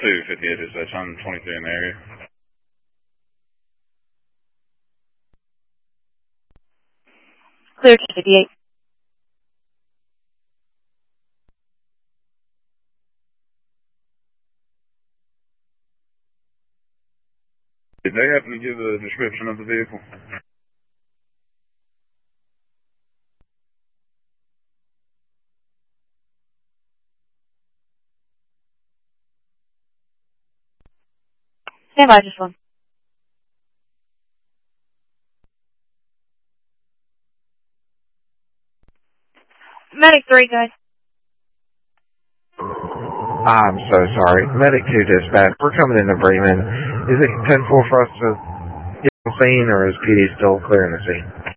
258 dispatch, I'm 23 in the area. Clear 258. Did they happen to give a description of the vehicle? Stand by just one. Medic 3, guys. I'm so sorry. Medic 2 dispatch, we're coming into Bremen. Is it 10-4 for us to get on the scene, or is PD still clearing the scene?